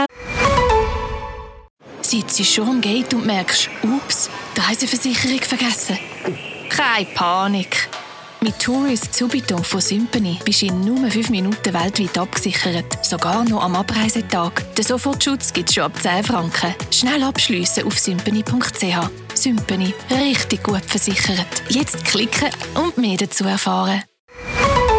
Sitzt du schon am Gate und merkst, ups, die Reiseversicherung vergessen? Keine Panik. Mit Tourist Subito von Sympany bist du in nur 5 Minuten weltweit abgesichert. Sogar noch am Abreisetag. Den Sofortschutz gibt es schon ab 10 Franken. Schnell abschliessen auf sympany.ch. Sympany. Richtig gut versichert. Jetzt klicken und mehr dazu erfahren.